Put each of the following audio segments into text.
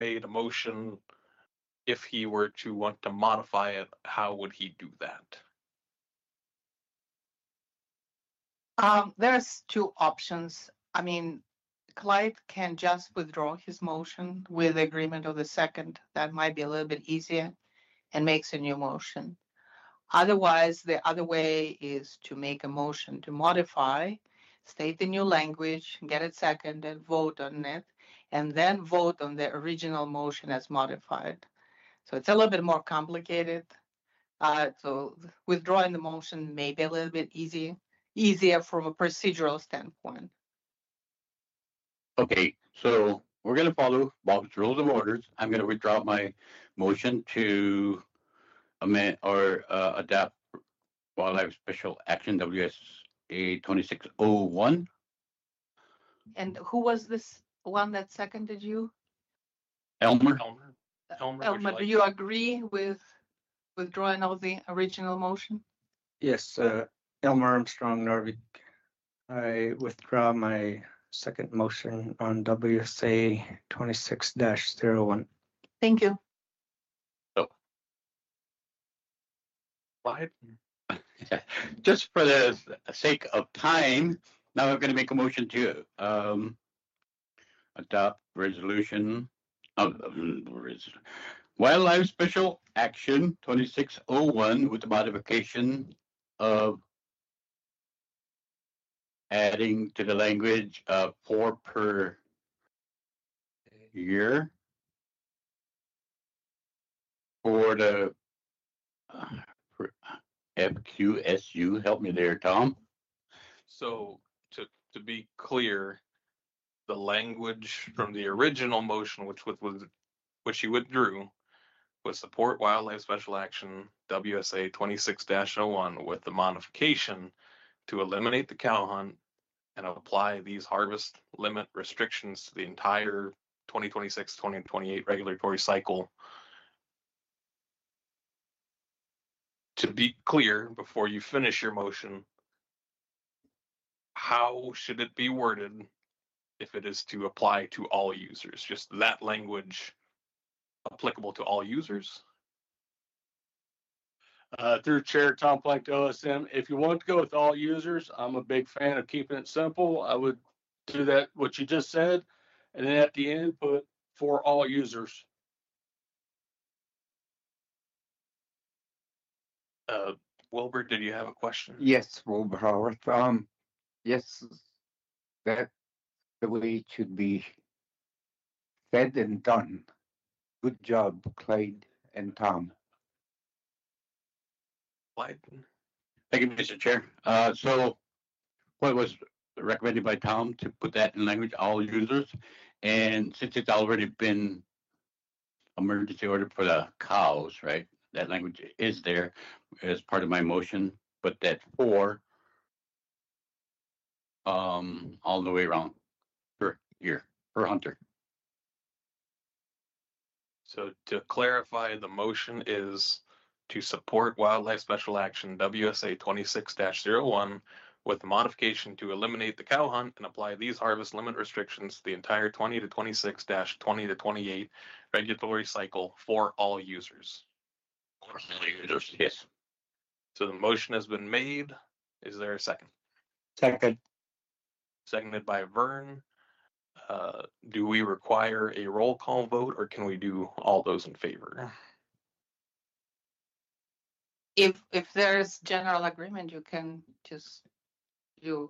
made a motion, if he were to want to modify it, how would he do that? There's two options. I mean, Clyde can just withdraw his motion with agreement of the second. That might be a little bit easier and makes a new motion. Otherwise, the other way is to make a motion to modify, state the new language, get it seconded, vote on it, and then vote on the original motion as modified. So it's a little bit more complicated. So withdrawing the motion may be a little bit easier from a procedural standpoint. Okay, so we're going to follow Bob's rules of orders. I'm going to withdraw my motion to amend or adapt Wildlife Special Action WSA 2601. And who was this one that seconded you? Elmer. Elmer, do you agree with withdrawing of the original motion? Yes, Elmer Armstrong Norvik. I withdraw my second motion on WSA 26-01. Thank you. So, Clyde? just for the sake of time, now I'm going to make a motion to adopt resolution of Wildlife Special Action 2601 with the modification of adding to the language 4 per year for the for FQSU. Help me there, Tom. So to be clear, the language from the original motion, which you withdrew, was support wildlife special action WSA 26-01 with the modification to eliminate the cow hunt and apply these harvest limit restrictions to the entire 2026-2028 regulatory cycle. To be clear, before you finish your motion, how should it be worded if it is to apply to all users? Just that language applicable to all users? Through Chair Tom Plank to OSM, if you want to go with all users, I'm a big fan of keeping it simple. I would do that, what you just said, and then at the end, put for all users. Wilbur, did you have a question? Yes, Wilbur Howard. Yes, that's the way it should be said and done. Good job, Clyde and Tom. Clyde? Thank you, Mr. Chair. So what was recommended by Tom to put that in language, all users, and since it's already been emergency order for the cows, right? That language is there as part of my motion, but that for all the way around per year, per hunter. So to clarify, the motion is to support Wildlife Special Action WSA 26-01 with the modification to eliminate the cow hunt and apply these harvest limit restrictions to the entire 20-26-20-28 regulatory cycle for all users. Yes. So the motion has been made. Is there a second? Second. Seconded by Vern. Do we require a roll call vote, or can we do all those in favor? If there's general agreement, you can just do.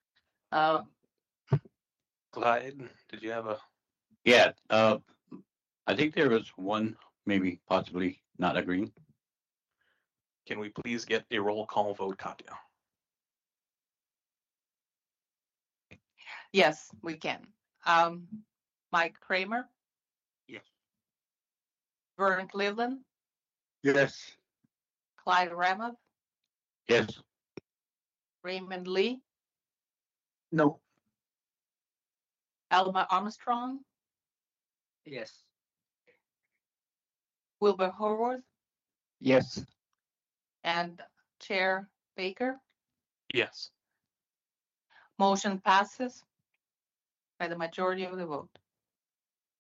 Clyde, did you have a? Yeah. I think there was one maybe possibly not agreeing. Can we please get a roll call vote, Katya? Yes, we can. Mike Kramer. Yes. Vern Cleveland. Yes. Clyde Ramoth. Yes. Raymond Lee. No. Elmer Armstrong. Yes. Wilbur Horwath. Yes. And Chair Baker. Yes. Motion passes by the majority of the vote.